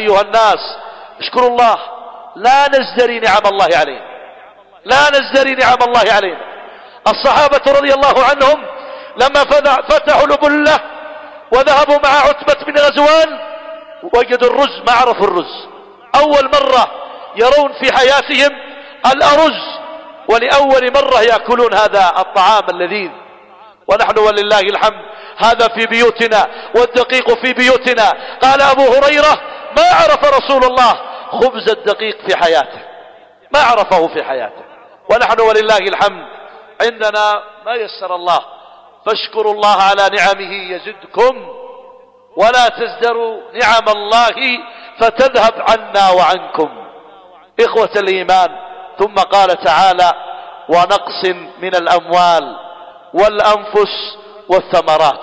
أيها الناس اشكروا الله، لا نزدري نعم الله علينا، لا نزدري نعم الله علينا. الصحابة رضي الله عنهم لما فتحوا الأبلة وذهبوا مع عتبة بن غزوان وجدوا الرز، ما عرفوا الرز، أول مرة يرون في حياتهم الأرز، ولأول مرة يأكلون هذا الطعام اللذيذ. ونحن ولله الحمد هذا في بيوتنا والدقيق في بيوتنا. قال أبو هريرة: ما عرف رسول الله خبز الدقيق في حياته، ما عرفه في حياته. ونحن ولله الحمد عندنا ما يسر الله، فاشكروا الله على نعمه يزدكم ولا تزدروا نعم الله فتذهب عنا وعنكم. إخوة الإيمان، ثم قال تعالى: ونقص من الأموال والأنفس والثمرات.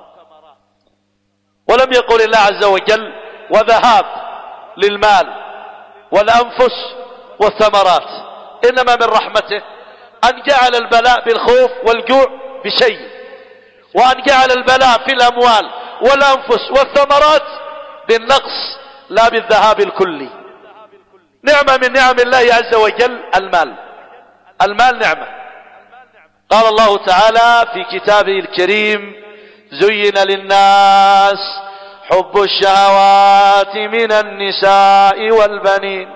ولم يقل الله عز وجل وذهاب للمال والأنفس والثمرات، إنما من رحمته أن جعل البلاء بالخوف والجوع بشيء، وأن جعل البلاء في الأموال والأنفس والثمرات بالنقص لا بالذهاب الكلي. نعمة من نعم الله عز وجل المال. المال نعمة. قال الله تعالى في كتابه الكريم: زين للناس حب الشهوات من النساء والبنين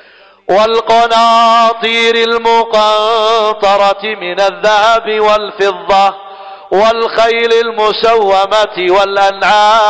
والقناطير المقنطرة من الذهب والفضة والخيل المسومة والأنعام